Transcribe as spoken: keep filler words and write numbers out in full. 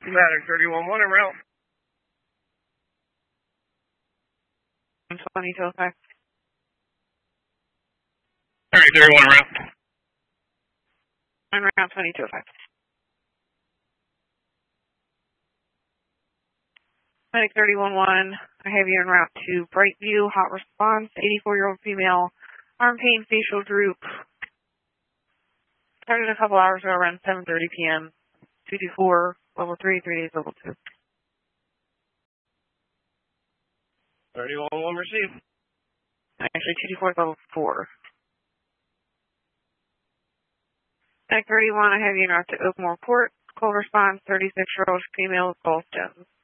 Medic thirty-one one en route. twenty two oh five. Medic thirty-one en route. En route twenty two oh five. Medic thirty-one one, I have you en route to Brightview, hot response, eighty-four-year-old female, arm pain, facial droop. Started a couple hours ago around seven thirty p m two two four, level three, three days level two. thirty-one one received. Actually, two two four is level four. Medic thirty-one, I have you en route to Oakmore Port, cold response, thirty-six-year-old female with gallstones.